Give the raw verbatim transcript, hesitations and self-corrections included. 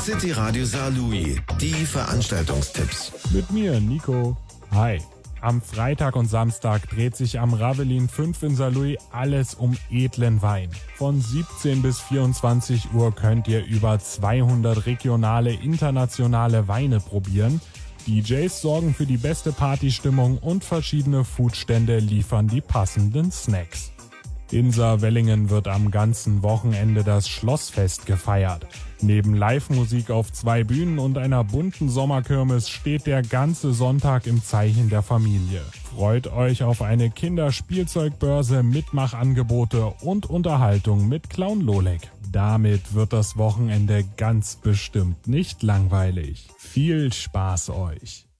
City Radio Saarlouis, die Veranstaltungstipps. Mit mir, Nico. Hi. Am Freitag und Samstag dreht sich am Ravelin fünf in Saarlouis alles um edlen Wein. Von siebzehn bis vierundzwanzig Uhr könnt ihr über zweihundert regionale, internationale Weine probieren. D Js sorgen für die beste Partystimmung und verschiedene Foodstände liefern die passenden Snacks. In Saarwellingen wird am ganzen Wochenende das Schlossfest gefeiert. Neben Live-Musik auf zwei Bühnen und einer bunten Sommerkirmes steht der ganze Sonntag im Zeichen der Familie. Freut euch auf eine Kinderspielzeugbörse, Mitmachangebote und Unterhaltung mit Clown Lolek. Damit wird das Wochenende ganz bestimmt nicht langweilig. Viel Spaß euch!